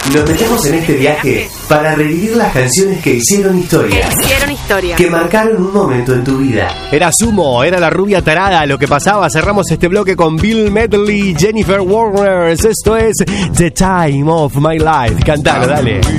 Nos metemos en este viaje para revivir las canciones que hicieron historia. Que marcaron un momento en tu vida. Era Sumo, era la rubia tarada lo que pasaba. Cerramos este bloque con Bill Medley, Jennifer Warner. Esto es The Time of My Life. Cantalo, dale.